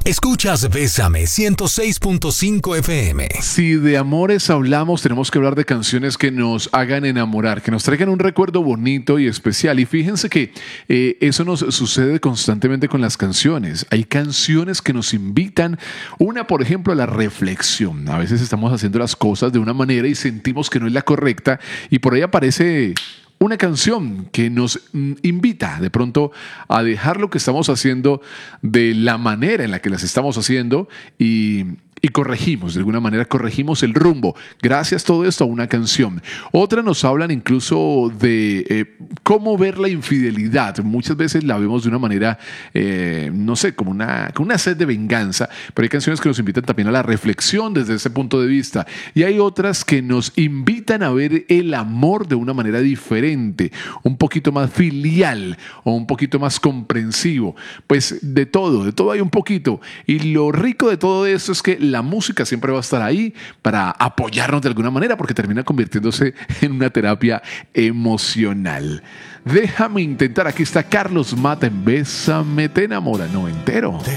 Escuchas Bésame 106.5 FM. Si de amores hablamos, tenemos que hablar de canciones que nos hagan enamorar, que nos traigan un recuerdo bonito y especial. Y fíjense que eso nos sucede constantemente con las canciones. Hay canciones que nos invitan, una por ejemplo a la reflexión. A veces estamos haciendo las cosas de una manera y sentimos que no es la correcta y por ahí aparece una canción que nos invita de pronto a dejar lo que estamos haciendo de la manera en la que las estamos haciendo y corregimos, de alguna manera corregimos el rumbo. Gracias todo esto a una canción. Otras nos hablan incluso de cómo ver la infidelidad. Muchas veces la vemos de una manera, no sé, como una sed de venganza, pero hay canciones que nos invitan también a la reflexión desde ese punto de vista. Y hay otras que nos invitan a ver el amor de una manera diferente, un poquito más filial o un poquito más comprensivo. Pues de todo hay un poquito. Y lo rico de todo esto es que la música siempre va a estar ahí para apoyarnos de alguna manera porque termina convirtiéndose en una terapia emocional. Déjame intentar. Aquí está Carlos Mata en Bésame, te enamora, no entero.